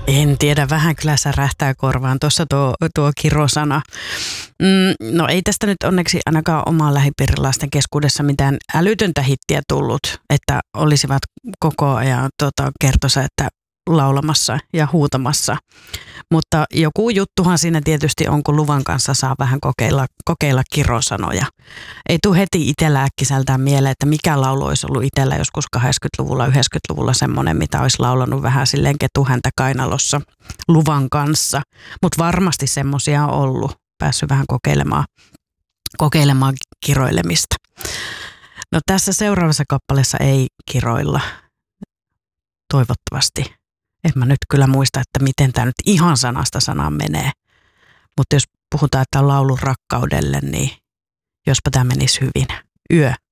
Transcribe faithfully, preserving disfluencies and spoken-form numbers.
En tiedä, vähän kyllä särähtää korvaan tuossa tuo, tuo kirosana. Mm, no ei tästä nyt onneksi ainakaan oman lähipiirilaisten keskuudessa mitään älytöntä hittiä tullut, että olisivat koko ajan tota, kertosa, että laulamassa ja huutamassa. Mutta joku juttuhan siinä tietysti on, kun luvan kanssa saa vähän kokeilla, kokeilla kirosanoja. Ei tule heti itsellä äkkiseltään mieleen, että mikä laulu olisi ollut itsellä joskus kahdeksankymmentäluvulla, yhdeksänkymmentäluvulla semmoinen, mitä olisi laulanut vähän silleen ketuhäntä kainalossa luvan kanssa. Mutta varmasti semmoisia on ollut, päässyt vähän kokeilemaan, kokeilemaan kiroilemista. No tässä seuraavassa kappaleessa ei kiroilla, toivottavasti. En mä nyt kyllä muista, että miten tämä nyt ihan sanasta sanaan menee. Mutta jos puhutaan, että on laulu rakkaudelle, niin jospa tämä menisi hyvin. Yö.